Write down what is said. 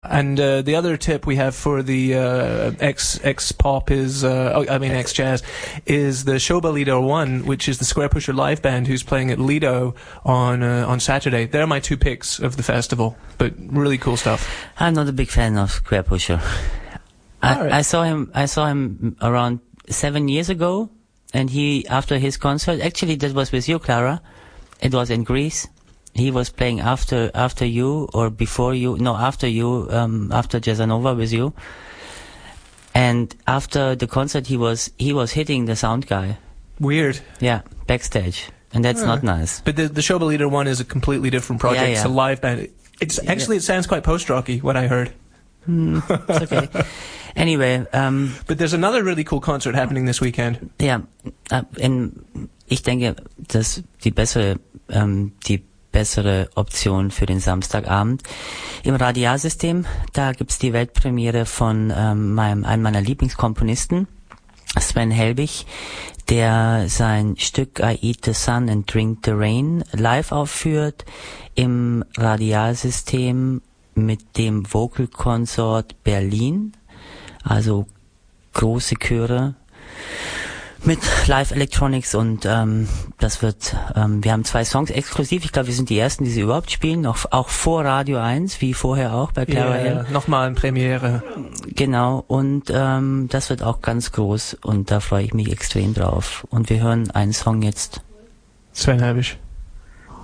And the other tip we have for the ex-pop is, ex-jazz, is the Shoba Lido 1, which is the Squarepusher live band who's playing at Lido on Saturday. They're my two picks of the festival, but really cool stuff. I'm not a big fan of Squarepusher. I saw him around 7 years ago, and after his concert, actually that was with you, Clara. It was in Greece. He was playing after you or before you. No, after you, after Jazzanova with you. And after the concert, he was hitting the sound guy. Weird. Yeah, backstage. And that's not nice. But the Shoba Leader one is a completely different project. Yeah. It's a live band. It sounds quite post-rocky, what I heard. It's okay. Anyway, but there's another really cool concert happening this weekend. Ja, ich denke, dass die bessere Option für den Samstagabend im Radialsystem, da gibt's die Weltpremiere von einem meiner Lieblingskomponisten, Sven Helbig, der sein Stück I Eat the Sun and Drink the Rain live aufführt im Radialsystem mit dem Vocal Consort Berlin, also große Chöre mit Live Electronics und das wird, wir haben 2 Songs exklusiv, ich glaube wir sind die ersten, die sie überhaupt spielen, auch vor Radio 1, wie vorher auch bei Clara Hill. Nochmal eine Premiere. Genau, und das wird auch ganz groß und da freue ich mich extrem drauf. Und wir hören einen Song jetzt. Sven Helbig.